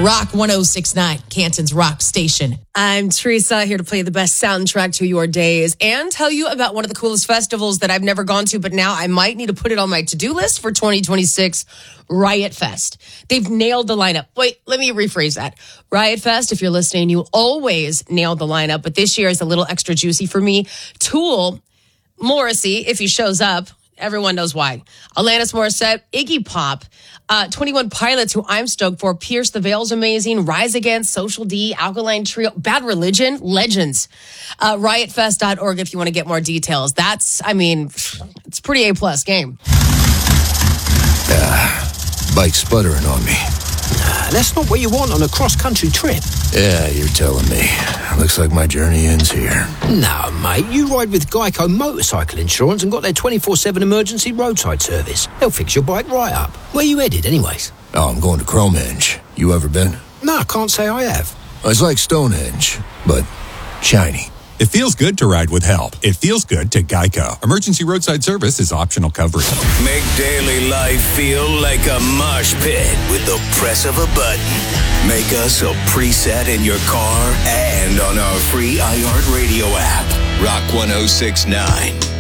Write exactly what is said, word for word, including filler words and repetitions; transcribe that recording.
Rock one oh six point nine, Canton's Rock Station. I'm Teresa, here to play the best soundtrack to your days and tell you about one of the coolest festivals that I've never gone to, but now I might need to put it on my to-do list for twenty twenty-six, Riot Fest. They've nailed the lineup. Wait, let me rephrase that. Riot Fest, if you're listening, you always nail the lineup, but this year is a little extra juicy for me. Tool, Morrissey, if he shows up, everyone knows why. Alanis Morissette, Iggy Pop, uh, twenty-one Pilots, who I'm stoked for. Pierce the Veil's amazing. Rise Against, Social D, Alkaline Trio, Bad Religion, legends. Uh, riot fest dot org if you want to get more details. That's, I mean, it's a pretty A-plus game. Ah, bike's sputtering on me. Nah, that's not what you want on a cross-country trip. Yeah, you're telling me. Looks like my journey ends here. No, mate, you ride with Geico Motorcycle Insurance and got their twenty-four seven emergency roadside service. They'll fix your bike right up. Where you headed, anyways? Oh, I'm going to Cromenge. You ever been? No, I can't say I have. It's like Stonehenge, but shiny. It feels good to ride with help. It feels good to Geico. Emergency roadside service is optional coverage. Make daily life feel like a mosh pit with the press of a button. Make us a preset in your car and on our free iHeartRadio app. Rock one oh six point nine.